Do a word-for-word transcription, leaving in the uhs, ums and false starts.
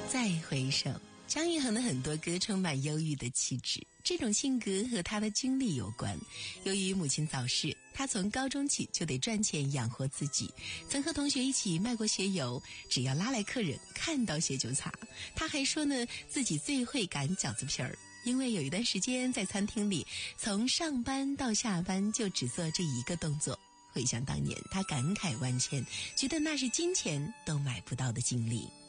再回首，张宇恒的很多歌充满忧郁的气质，这种性格和他的经历有关。由于母亲早逝，他从高中起就得赚钱养活自己，曾和同学一起卖过鞋油，只要拉来客人看到鞋就擦。他还说呢，自己最会擀饺子皮儿，因为有一段时间在餐厅里，从上班到下班就只做这一个动作。回想当年，他感慨万千，觉得那是金钱都买不到的经历。